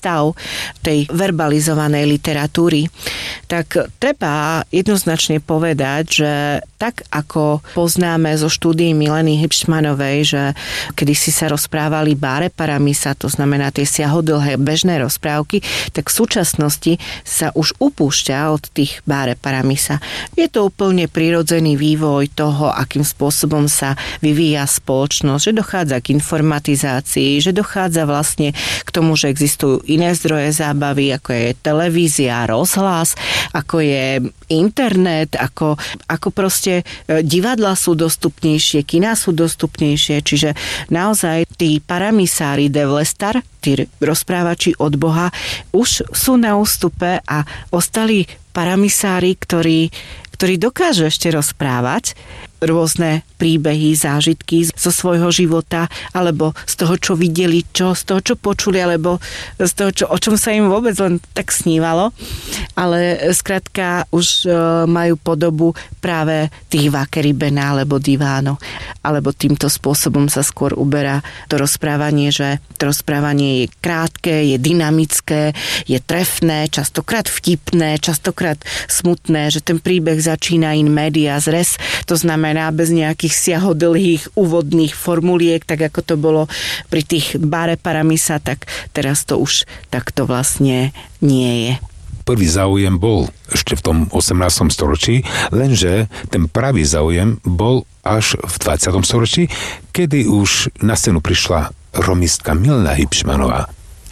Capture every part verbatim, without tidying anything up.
stav tej verbalizovanej literatúry, tak treba jednoznačne povedať, že tak ako poznáme zo štúdií Mileny Hibšmanovej, že kedysi sa rozprávali báre paramisa, to znamená tie siahodlhé bežné rozprávky, tak v súčasnosti sa už upúšťa od tých báre paramisa. Je to úplne prirodzený vývoj toho, akým spôsobom sa vyvíja spoločnosť, že dochádza k informatizácii, že dochádza vlastne k tomu, že existujú iné zdroje zábavy, ako je televízia, rozhlas, ako je internet, ako, ako proste divadlá sú dostupnejšie, kiná sú dostupnejšie, čiže naozaj tí paramisári de Vlestar, tí rozprávači od Boha, už sú na ústupe a ostali paramisári, ktorí, ktorí dokážu ešte rozprávať rôzne príbehy, zážitky zo svojho života, alebo z toho, čo videli, čo, z toho, čo počuli, alebo z toho, čo, o čom sa im vôbec len tak snívalo. Ale skrátka už majú podobu práve tých Vakeribena alebo Diváno. Alebo týmto spôsobom sa skôr uberá to rozprávanie, že to rozprávanie je krátke, je dynamické, je trefné, častokrát vtipné, častokrát smutné, že ten príbeh začína in medias res, to znamená bez nejakých siahodlhých úvodných formuliek, tak ako to bolo pri tých báre paramisa, tak teraz to už takto vlastne nie je. Prvý záujem bol ešte v tom osemnástom storočí, lenže ten pravý záujem bol až v dvadsiatom storočí, kedy už na scénu prišla romistka Milena Hibšmanová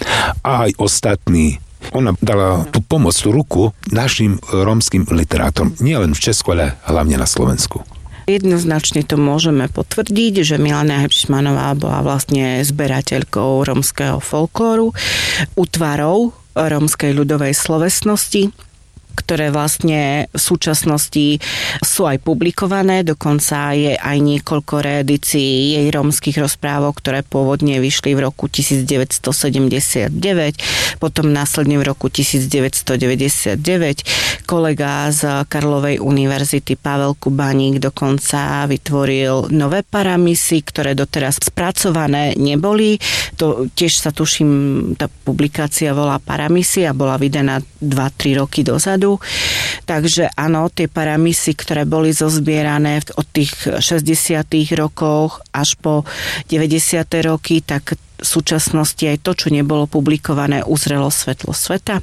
a aj ostatní. Ona dala tú pomoc, tú ruku našim rómskym literátom, nielen v Česku, ale hlavne na Slovensku. Jednoznačne to môžeme potvrdiť, že Milena Hibšmanová bola vlastne zberateľkou rómskeho folklóru, útvarov rómskej ľudovej slovesnosti, ktoré vlastne v súčasnosti sú aj publikované, dokonca je aj niekoľko reedícií jej rómskych rozprávok, ktoré pôvodne vyšli v roku devätnásťstosedemdesiatdeväť, potom následne v roku devätnásťstodeväťdesiatdeväť. Kolega z Karlovej univerzity Pavel Kubaník dokonca vytvoril nové paramisy, ktoré doteraz spracované neboli. To tiež sa tuším, tá publikácia volá Paramisy a bola vydaná dva tri roky dozadu. Takže áno, tie paramisy, ktoré boli zozbierané od tých šesťdesiatych rokoch až po deväťdesiate roky, tak v súčasnosti aj to, čo nebolo publikované, uzrelo svetlo sveta.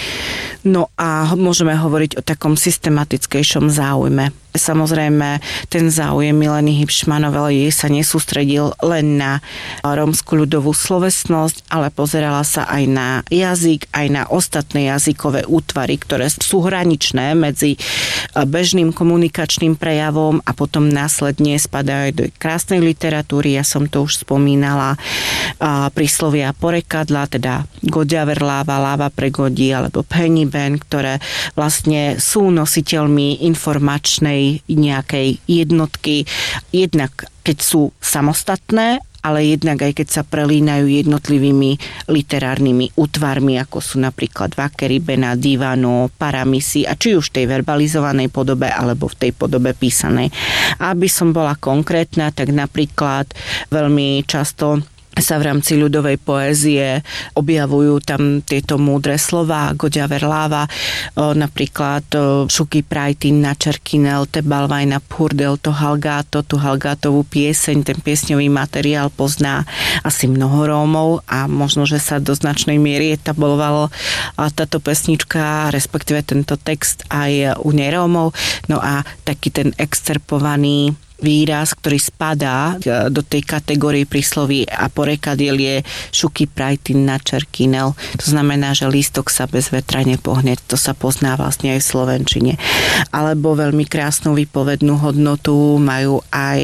No a môžeme hovoriť o takom systematickejšom záujme. Samozrejme, ten záujem Mileny Hibšmanovej sa nesústredil len na rómsku ľudovú slovesnosť, ale pozerala sa aj na jazyk, aj na ostatné jazykové útvary, ktoré sú hraničné medzi bežným komunikačným prejavom a potom následne spadajú do krásnej literatúry. Ja som to už spomínala, príslovia porekadla, teda Goďaver láva, láva pregodí, alebo Pennyben, ktoré vlastne sú nositeľmi informačnej nejakej jednotky, jednak keď sú samostatné, ale jednak aj keď sa prelínajú jednotlivými literárnymi útvarmi, ako sú napríklad Vakeribena, Diváno, paramisy, a či už v tej verbalizovanej podobe, alebo v tej podobe písanej. A aby som bola konkrétna, tak napríklad veľmi často sa v rámci ľudovej poézie objavujú tam tieto múdre slová, Goďaver láva, napríklad Šuky prajtin na Čerkinel, te balvajna purdel, to Halgáto, tú Halgátovú pieseň, ten piesňový materiál pozná asi mnoho Rómov a možno, že sa do značnej miery etablovalo táto pesnička, respektíve tento text aj u nerómov. No a taký ten excerpovaný výraz, ktorý spadá do tej kategórie prísloví a porekadiel je Šuky prajtin na Čerkinel. To znamená, že lístok sa bez vetra nepohne. To sa pozná vlastne aj v slovenčine. Alebo veľmi krásnu výpovednú hodnotu majú aj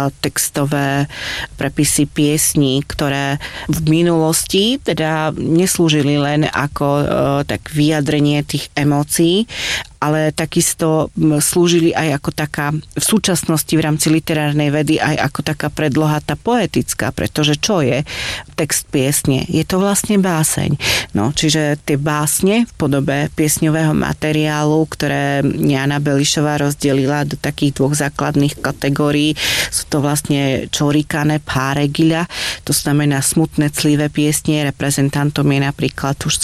textové prepisy piesní, ktoré v minulosti teda neslúžili len ako tak vyjadrenie tých emócií, ale takisto slúžili aj ako taká v súčasnosti v rámci literárnej vedy aj ako taká predloha tá poetická, pretože čo je text piesne? Je to vlastne báseň. No, čiže tie básne v podobe piesňového materiálu, ktoré Jana Belišová rozdelila do takých dvoch základných kategórií, sú to vlastne čorikané páregiľa, to znamená smutné clivé piesne, reprezentantom je napríklad už